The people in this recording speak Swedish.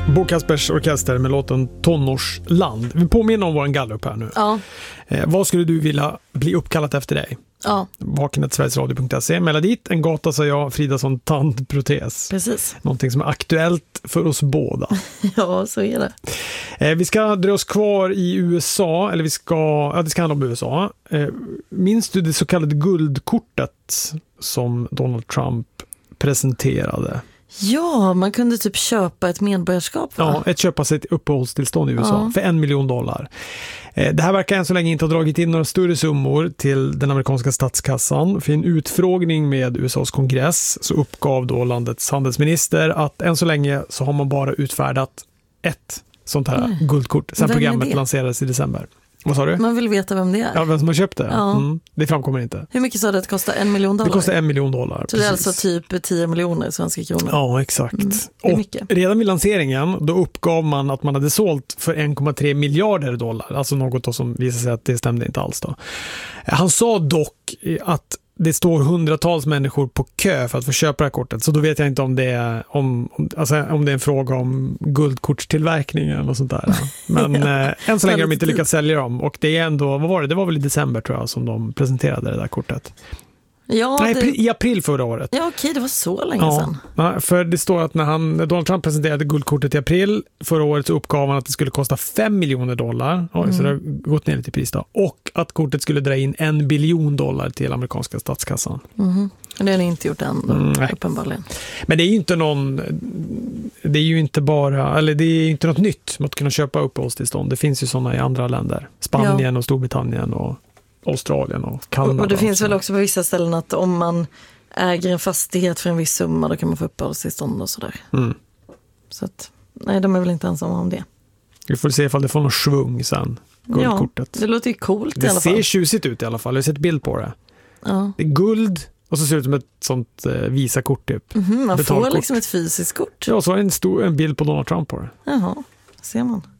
Bo Kaspers Orkester med låten Tonårsland. Vi påminner om vår gallup här nu. Ja. Vad skulle du vilja bli uppkallat efter dig? Ja. Vaken@sverigesradio.se. Mejla dit. En gata, sa jag, Fridason tandprotes. Precis. Någonting som är aktuellt för oss båda. Ja, så är det. Vi ska dra oss kvar i USA, eller det ska handla om USA. Minns du det så kallade guldkortet som Donald Trump presenterade? Ja, man kunde typ köpa ett medborgarskap, va? Ja, köpa sig ett uppehållstillstånd i USA för $1 million. Det här verkar än så länge inte ha dragit in några större summor till den amerikanska statskassan. För en utfrågning med USAs kongress så uppgav då landets handelsminister att än så länge så har man bara utfärdat ett sånt här guldkort sen programmet lanserades i december. Vad sa du? Man vill veta vem det är. Ja, vem som har köpt det. Ja. Det framkommer inte. Hur mycket sa det att kostar $1 million? Det kostar $1 million. Så det är alltså typ 10 miljoner svenska kronor. Ja, exakt. Och mycket. Redan vid lanseringen då uppgav man att man hade sålt för $1,3 miljarder. Alltså något då som visade sig att det stämde inte alls då. Han sa dock att det står hundratals människor på kö för att få köpa det här kortet. Så då vet jag inte om det är om det är en fråga om guldkortstillverkning eller något sånt där. Men än så länge har de inte lyckats sälja dem. Och det är ändå, vad var det? Det var väl i december tror jag som de presenterade det där kortet. Ja, nej, i april förra året. Ja, okej, det var så länge sedan. Ja, för det står att när Donald Trump presenterade guldkortet i april förra året så uppgav han att det skulle kosta $5 miljoner. Så det har gått ner lite i pris då. Och att kortet skulle dra in $1 biljon till amerikanska statskassan. Det har ni inte gjort än, uppenbarligen. Men det är ju inte det är ju inte bara, eller det är inte något nytt med att kunna köpa uppehållstillstånd. Det finns ju sådana i andra länder. Spanien och Storbritannien och Australien och Kanada. Och det finns väl också på vissa ställen att om man äger en fastighet för en viss summa då kan man få uppehållstillstånd och sådär. Så att, nej, de är väl inte ensamma om det. Vi får se ifall det får någon svung sen, guldkortet. Ja, det låter ju coolt i alla fall. Det ser tjusigt ut i alla fall. Jag har sett bild på det. Ja. Det är guld och så ser det ut som ett sånt Visa-kort typ. Man får liksom ett fysiskt kort. Ja, så är en bild på Donald Trump på det. Jaha, ser man.